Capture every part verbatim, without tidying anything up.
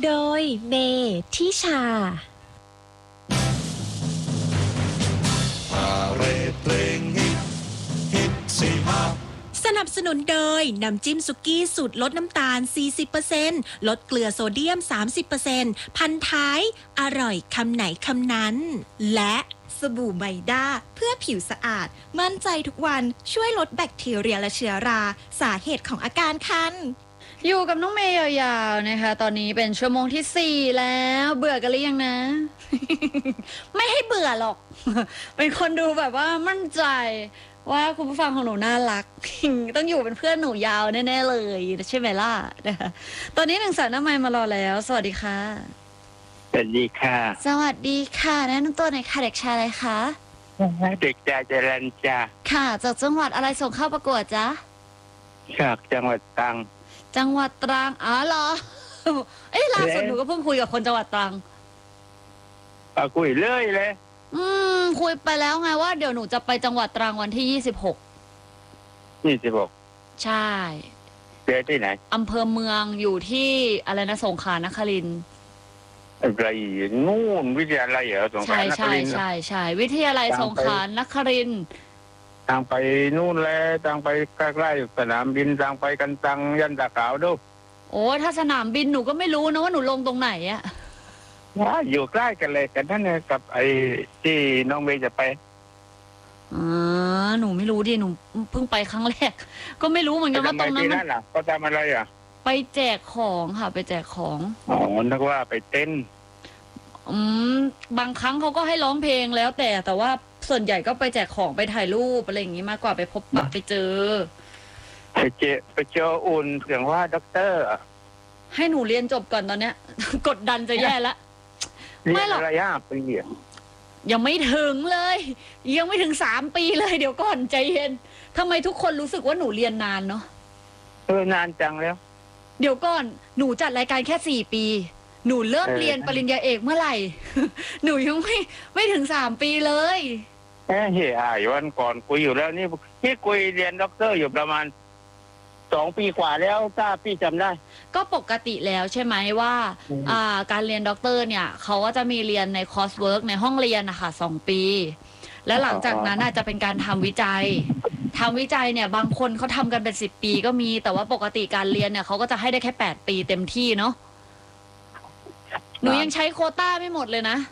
โดยเมทิชาสนับสนุนโดยน้ำจิ้มสุกี้สูตรลดน้ำตาล สี่สิบเปอร์เซ็นต์ ลดเกลือโซเดียม สามสิบเปอร์เซ็นต์ พันท้ายอร่อยคำไหนคำนั้นและสบู่ไมด้าเพื่อผิวสะอาดมั่นใจทุกวันช่วยลดแบคทีเรียและเชื้อราสาเหตุของอาการคันอยู่กับน้องเมย์ยาวๆนะคะตอนนี้เป็นชั่วโมงที่สี่แล้วเบื่อกันหรือยังนะ ไม่ให้เบื่อหรอก เป็นคนดูแบบว่ามั่นใจว่าคุณผู้ฟังของหนูน่ารัก ต้องอยู่เป็นเพื่อนหนูยาวแน่ๆเลยใช่ไหมล่ะนะคะตอนนี้หนึ่งสายหน้าไมค์มารอแล้วสวัสดีค่ะสวัสดีค่ะสวัสดีค่ะแนะนำตัวหน่อยค่ะเด็กชายอะไรคะเด็กชายจรัญจ้าค่ะจากจังหวัดอะไรส่งเข้าประกวดจ๊ะจากจังหวัดตรังจังหวัดตรังอ๋อเหรอเอ้ยล่าสุดหนูก็เพิ่งคุยกับคนจังหวัดตรังอ่ะคุยเรื่อยเลยอืมคุยไปแล้วไงว่าเดี๋ยวหนูจะไปจังหวัดตรังวันที่ยี่สิบหกยี่สิบหกใช่เจอที่ไหนอำเภอเมืองอยู่ที่อะไรนะสงขลานครินทร์อะไรนู่นวิทยาลัยเหรอสงขลานครินทร์ใช่ใช่ใช่วิทยาลัยสงขลานครินทร์ทางไปนู่นแล้วทางไปใกล้ๆสนามบินทางไปกันตังยันตะขาวดูโอ้ถ้าสนามบินหนูก็ไม่รู้นะว่าหนูลงตรงไหนอะอยู่ใกล้กันเลยกันนั่นเลยกับไอ้ที่น้องเมย์จะไปอ๋อหนูไม่รู้ดิหนูเพิ่งไปครั้งแรกก็ไม่รู้เหมือนกันว่าตรงนั้นมันก็ทำอะไรอ่ะไปแจกของค่ะไปแจกของอ๋อนึกว่าไปเต้นอืมบางครั้งเขาก็ให้ร้องเพลงแล้วแต่แต่ว่าส่วนใหญ่ก็ไปแจกของไปถ่ายรูปอะไรอย่างงี้มากกว่าไปพบปะไปเจอไปเจอไปเจออุ่นเสียงว่าด็อกเตอร์ให้หนูเรียนจบก่อนตอนเนี้ยกดดันจะแย่ละไม่หรอกระยะปียังไม่ถึงเลยยังไม่ถึงสามปีเลยเดี๋ยวก่อนใจเย็นทำไมทุกคนรู้สึกว่าหนูเรียนนานเนาะเออนานจังแล้วเดี๋ยวก่อนหนูจัดรายการแค่สี่ปีหนูเริ่มเรียนปริญญาเอกเมื่อไหร่หนูยังไม่ไม่ถึงสามปีเลยเฮ้ยหายวันก่อนคุยอยู่แล้วนี่พี่คุยเรียนด็อกเตอร์อยู่ประมาณสองปีกว่าแล้วถ้าพี่จำได้ก็ปกติแล้วใช่ไหมว่าอ่าการเรียนด็อกเตอร์เนี่ยเขาก็จะมีเรียนในคอร์สเวิร์กในห้องเรียนนะคะสองปีแล้วหลังจากนั้นอาจจะเป็นการทำวิจัยทำวิจัยเนี่ยบางคนเขาทำกันเป็นสิบปีก็มีแต่ว่าปกติการเรียนเนี่ยเขาก็จะให้ได้แค่แปดปีเต็มที่เนาะหนูยังใช้โควต้าไม่หมดเลยนะ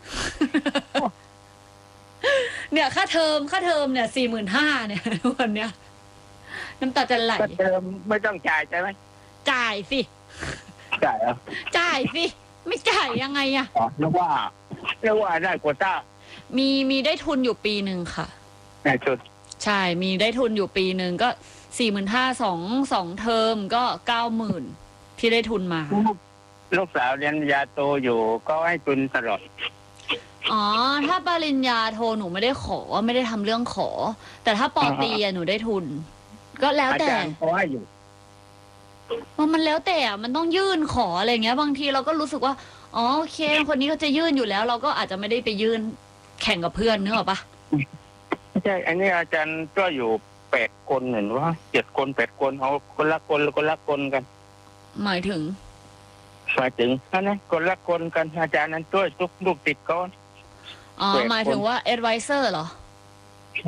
เนี่ยค่าเทอมค่าเทอมเนี่ยสี่หมื่นห้าเนี่ยวันเนี้ยน้ำตาจะไหลเติมไม่ต้องจ่ายใช่ไหมจ่ายสิจ่ายอ่ะจ่ายสิไม่จ่ายยังไงอ่ะนึกว่านึกว่าได้โควต้ามีมีได้ทุนอยู่ปีหนึ่งค่ะได้ทุนใช่มีได้ทุนอยู่ปีหนึ่งก็สี่หมื่นห้าสองสองเทอมก็เก้าหมื่นที่ได้ทุนมาลูกสาวเรียนยาโตอยู่ก็ให้ทุนตลอดอ๋อถ้าปริญญาโทหนูไม่ได้ขอไม่ได้ทำเรื่องขอแต่ถ้าปอตรีหนูได้ทุนก็แล้วแต่อาจารย์เขาให้อยู่ว่ามันแล้วแต่มันต้องยื่นขออะไรเงี้ยบางทีเราก็รู้สึกว่าอ๋อโอเคคนนี้เขาจะยื่นอยู่แล้วเราก็อาจจะไม่ได้ไปยื่นแข่งกับเพื่อนนึกออกปะไม่ใช่อันนี้อาจารย์ก็อยู่แปดคนเห็นว่าเจ็ดคนแปดคนเอาคนละคนคนละคนกันหมายถึงหมายถึงนะคนละคนกันอาจารย์นั้นช่วยทุกลูกติดก้อนอ๋อหมายถึงว่า advisor เหรอใช่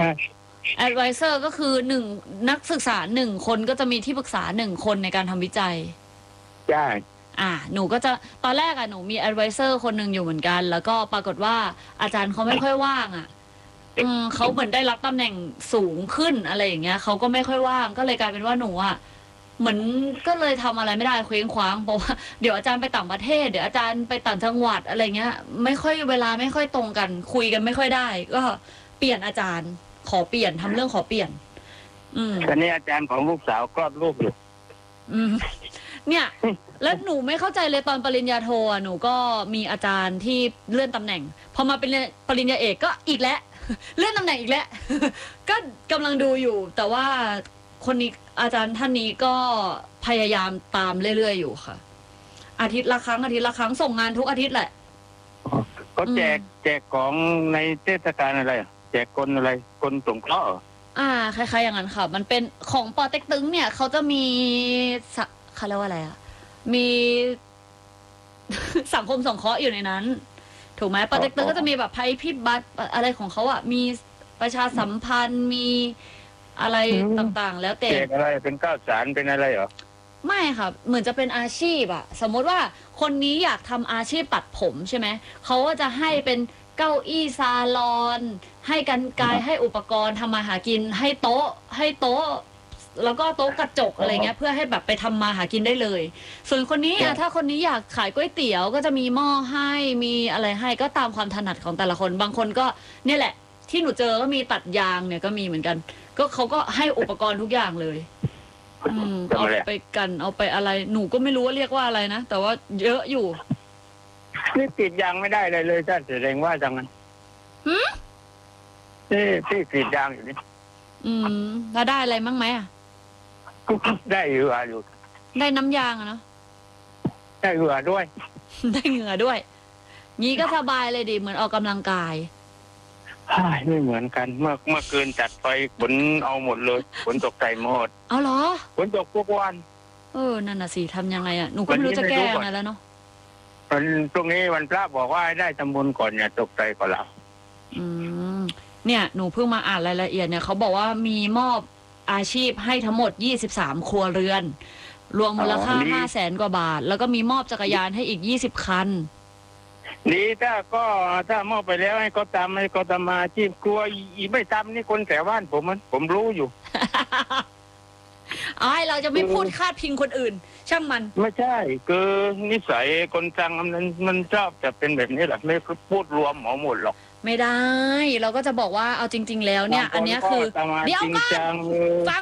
advisor ก็คือหนึ่งนักศึกษาหนึ่งคนก็จะมีที่ปรึกษาหนึ่งคนในการทำวิจัยใช่อ่าหนูก็จะตอนแรกอ่ะหนูมี advisor คนหนึ่งอยู่เหมือนกันแล้วก็ปรากฏว่าอาจารย์เขาไม่ค่อยว่างอ่ะอืมเขาเหมือนได้รับตำแหน่งสูงขึ้นอะไรอย่างเงี้ยเขาก็ไม่ค่อยว่างก็เลยกลายเป็นว่าหนูอ่ะเหมือนก็เลยทำอะไรไม่ได้เคว้งคว้างเพราะว่าเดี๋ยวอาจารย์ไปต่างประเทศเดี๋ยวอาจารย์ไปต่างจังหวัดอะไรเงี้ยไม่ค่อยเวลาไม่ค่อยตรงกันคุยกันไม่ค่อยได้ก็เปลี่ยนอาจารย์ขอเปลี่ยนทำเรื่องขอเปลี่ยนอืมตอนนี้อาจารย์ของลูกสาวคลอดลูกอยู่อืมเนี่ยแล้วหนูไม่เข้าใจเลยตอนปริญญาโทอ่ะหนูก็มีอาจารย์ที่เลื่อนตำแหน่งพอมาเป็นปริญญาเอกก็อีกแล้วเลื่อนตำแหน่งอีกแล้วก็กำลังดูอยู่แต่ว่าคนนี้อาจารย์ท่านนี้ก็พยายามตามเรื่อยๆอยู่ค่ะอาทิตย์ละครั้งอาทิตย์ละครั้งส่งงานทุกอาทิตย์แหละก็แจกแจกของในเทศกาลอะไรแจกคนอะไรคนสงเคราะห์อ่าคล้ายๆอย่างนั้นค่ะมันเป็นของปอเต็กตึงเนี่ยเขาจะมีเขาเรียกว่าอะไรอ่ะมีสังคมสงเคราะห์อยู่ในนั้น ถูกไหมปาเต็กตึงก็จะมีแบบภัยพิบัติอะไรของเขาอ่ะมีประชาสัมพันธ์มีอะไรต่างๆ แล้วแต่เกอะไรเป็นข้าวสารเป็นอะไรเหรอไม่ค่ะเหมือนจะเป็นอาชีพอะสมมติว่าคนนี้อยากทำอาชีพตัดผมใช่ไหมเขาก็จะให้เป็นเก้าอี้ซาลอนให้กรรไกรให้อุปกรณ์ทำมาหากินให้โต๊ะให้โต๊ะแล้วก็โต๊ะกระจกอะไรเงี้ยเพื่อให้แบบไปทำมาหากินได้เลยส่วนคนนี้อะถ้าคนนี้อยากขายก๋วยเตี๋ยวก็จะมีหม้อให้มีอะไรให้ก็ตามความถนัดของแต่ละคนบางคนก็เนี่ยแหละที่หนูเจอก็มีตัดยางเนี่ยก็มีเหมือนกันก็เขาก็ให้อุปกรณ์ทุกอย่างเลยอืมเอาไปกันเอาไปอะไรหนูก็ไม่รู้ว่าเรียกว่าอะไรนะแต่ว่าเยอะอยู่นี่ติดยางไม่ได้เลยเลยท่านแสดงว่าจังนั้นหืมนี่ที่ติดยางอยู่นี่อืมแล้วได้อะไรมั้งไหมอ่ะได้เหงื่ออยู่ได้น้ำยางอะเนาะได้เหงื่อด้วยได้เหงื่อด้วยงี้ก็สบายเลยดิเหมือนออกกำลังกายไม่เหมือนกันเมื่อเมื่อคืนจัดไฟฝนเอาหมดเลยฝนตกใจหมดเอาเหรอฝนตกทุกวันเออนั่นน่ะสิทำยังไงอ่ะหนูก็ไม่รู้จะแก้ยังไงแล้วเนาะวันตรงนี้วันพระบอกว่าได้ทำบุญก่อนอย่าตกใจก่อนเราอืมเนี่ยหนูเพิ่งมาอ่านรายละเอียดเนี่ยเขาบอกว่ามีมอบอาชีพให้ทั้งหมดยี่สิบสามครัวเรือนรวมมูลค่าห้าแสนกว่าบาทแล้วก็มีมอบจักรยานให้อีกยี่สิบคันนี่ถ้าก็ถ้ามอบไปแล้วให้เขาทำให้เขาทำมาอาชีพครัวอีไม่ทำนี่คนแถวบ้านผมมันผมรู้อยู่ไอ้เราจะไม่พูดคาดพิงคนอื่นช่างมันไม่ใช่คือนิสัยคนจังมันมันชอบจะเป็นแบบนี้แหละไม่พูดรวมหมอหมดหรอกไม่ได้เราก็จะบอกว่าเอาจริงๆแล้วเนี่ยอันนี้คือเดี๋ยวก่อนฟัง